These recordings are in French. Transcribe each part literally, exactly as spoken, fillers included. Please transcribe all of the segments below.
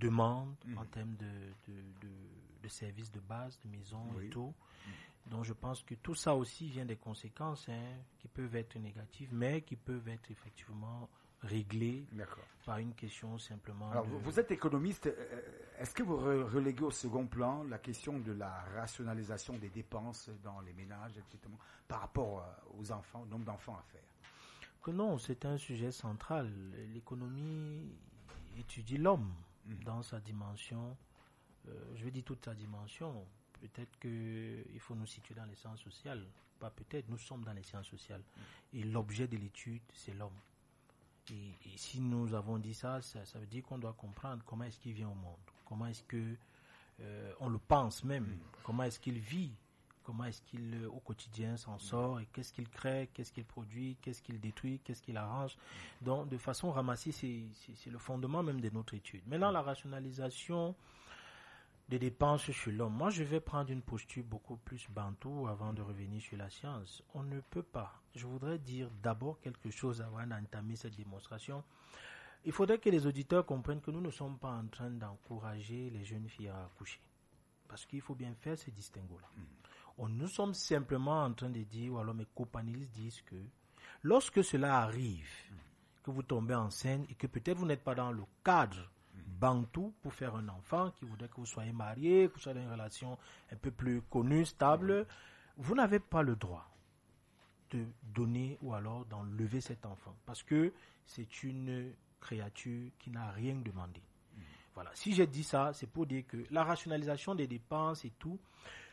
demande mmh. en termes de, de, de, de services de base, de maison oui. et tout. Mmh. Donc je pense que tout ça aussi vient des conséquences hein, qui peuvent être négatives, mais qui peuvent être effectivement réglées D'accord. par une question simplement. Alors, de... vous êtes économiste. Est-ce que vous reléguez au second plan la question de la rationalisation des dépenses dans les ménages, et cetera, par rapport aux enfants, au nombre d'enfants à faire? Que non, c'est un sujet central. L'économie étudie l'homme mmh. dans sa dimension, euh, je vais dire toute sa dimension. Peut-être qu'il faut nous situer dans les sciences sociales. Pas peut-être, nous sommes dans les sciences sociales. Mmh. Et l'objet de l'étude, c'est l'homme. Et, et si nous avons dit ça, ça, ça veut dire qu'on doit comprendre comment est-ce qu'il vient au monde. Comment est-ce que euh, on le pense même. Mmh. Comment est-ce qu'il vit. Comment est-ce qu'il, au quotidien, s'en sort et qu'est-ce qu'il crée, qu'est-ce qu'il produit, qu'est-ce qu'il détruit, qu'est-ce qu'il arrange. Donc, de façon ramassée, c'est, c'est, c'est le fondement même de notre étude. Maintenant, la rationalisation des dépenses chez l'homme. Moi, je vais prendre une posture beaucoup plus bantou avant de revenir sur la science. On ne peut pas. Je voudrais dire d'abord quelque chose avant d'entamer cette démonstration. Il faudrait que les auditeurs comprennent que nous ne sommes pas en train d'encourager les jeunes filles à accoucher. Parce qu'il faut bien faire ce distinguo-là. Mmh. On, nous sommes simplement en train de dire, ou alors mes copanélistes disent que lorsque cela arrive, mmh. que vous tombez enceinte et que peut-être vous n'êtes pas dans le cadre mmh. bantou pour faire un enfant, qui voudrait que vous soyez marié, que vous soyez dans une relation un peu plus connue, stable, mmh. vous n'avez pas le droit de donner ou alors d'enlever cet enfant. Parce que c'est une créature qui n'a rien demandé. Voilà. Si j'ai dit ça, c'est pour dire que la rationalisation des dépenses et tout,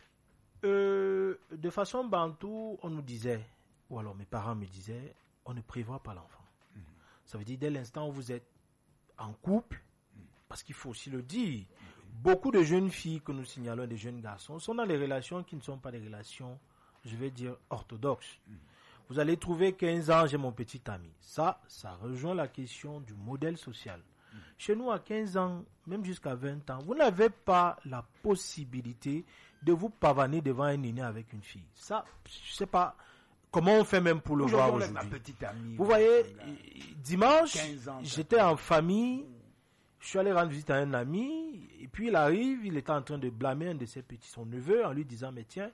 euh, de façon bantou, on nous disait, ou alors mes parents me disaient, on ne prévoit pas l'enfant. Mmh. Ça veut dire dès l'instant où vous êtes en couple, mmh. parce qu'il faut aussi le dire, mmh. beaucoup de jeunes filles que nous signalons, des jeunes garçons, sont dans des relations qui ne sont pas des relations, je vais dire, orthodoxes. Mmh. Vous allez trouver quinze ans, j'ai mon petit ami. Ça, ça rejoint la question du modèle social. Mmh. Chez nous, à quinze ans, même jusqu'à vingt ans, vous n'avez pas la possibilité de vous pavaner devant un aîné avec une fille. Ça, je sais pas comment on fait même pour le voir aujourd'hui. Ma petite amie, vous voyez, dimanche, ans, j'étais en famille, je suis allé rendre visite à un ami, et puis il arrive, il était en train de blâmer un de ses petits, son neveu, en lui disant, mais tiens,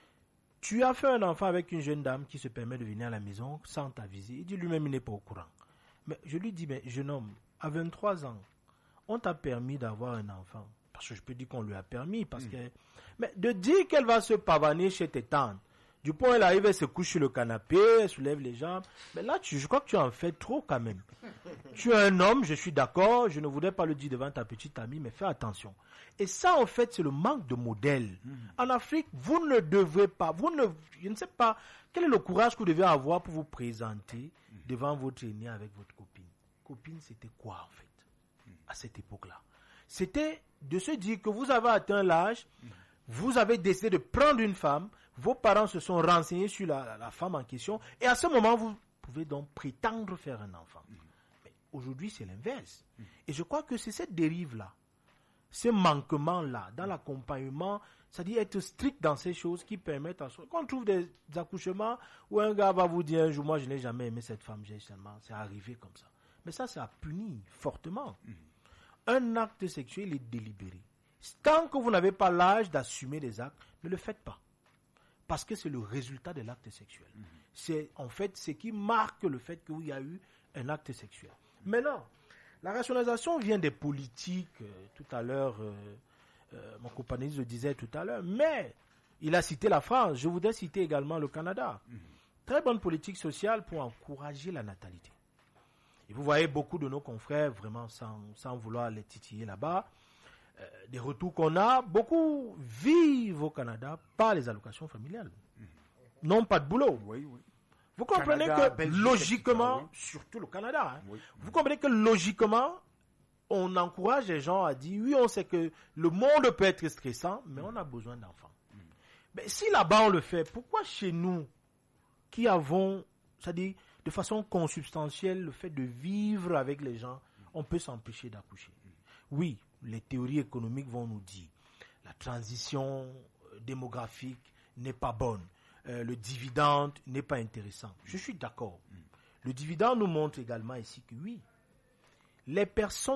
tu as fait un enfant avec une jeune dame qui se permet de venir à la maison sans t'aviser. Il dit lui-même, il n'est pas au courant. Mais je lui dis, mais jeune homme, à vingt-trois ans, on t'a permis d'avoir un enfant. Parce que je peux dire qu'on lui a permis. Parce mmh. que, mais de dire qu'elle va se pavaner chez tes tantes. Du point où elle arrive, elle se couche sur le canapé, elle soulève les jambes. Mais là, tu, je crois que tu en fais trop quand même. Tu es un homme, je suis d'accord, je ne voudrais pas le dire devant ta petite amie, mais fais attention. Et ça, en fait, c'est le manque de modèle. Mmh. En Afrique, vous ne devez pas, vous ne, je ne sais pas, quel est le courage que vous devez avoir pour vous présenter mmh. devant votre aîné avec votre copine. Copine, c'était quoi en fait mmh. à cette époque-là? C'était de se dire que vous avez atteint l'âge, mmh. vous avez décidé de prendre une femme, vos parents se sont renseignés sur la, la, la femme en question, et à ce moment, vous pouvez donc prétendre faire un enfant. Mmh. Mais aujourd'hui, c'est l'inverse. Mmh. Et je crois que c'est cette dérive-là, ce manquement-là, dans l'accompagnement, c'est-à-dire être strict dans ces choses qui permettent à soi. Quand on trouve des, des accouchements où un gars va vous dire un jour, moi je n'ai jamais aimé cette femme, j'ai seulement, c'est arrivé comme ça. Mais ça, ça a puni fortement. Mmh. Un acte sexuel est délibéré. Tant que vous n'avez pas l'âge d'assumer les actes, ne le faites pas. Parce que c'est le résultat de l'acte sexuel. Mmh. C'est en fait ce qui marque le fait qu'il y a eu un acte sexuel. Mmh. Maintenant, la rationalisation vient des politiques. Euh, tout à l'heure, euh, euh, mon compagnoniste le disait tout à l'heure, mais il a cité la France. Je voudrais citer également le Canada. Mmh. Très bonne politique sociale pour encourager la natalité. Et vous voyez beaucoup de nos confrères, vraiment sans, sans vouloir les titiller là-bas, euh, des retours qu'on a, beaucoup vivent au Canada par les allocations familiales. Mmh. Non, pas de boulot. Oui, oui. Vous comprenez Canada, que Belgique, logiquement, oui. surtout le Canada, hein, oui. vous comprenez que logiquement, on encourage les gens à dire, oui, on sait que le monde peut être stressant, mais mmh. on a besoin d'enfants. Mmh. Mais si là-bas on le fait, pourquoi chez nous, qui avons, c'est-à-dire de façon consubstantielle, le fait de vivre avec les gens, on peut s'empêcher d'accoucher. Oui, les théories économiques vont nous dire, la transition démographique n'est pas bonne. Euh, le dividende n'est pas intéressant. Je suis d'accord. Le dividende nous montre également ici que oui, les personnes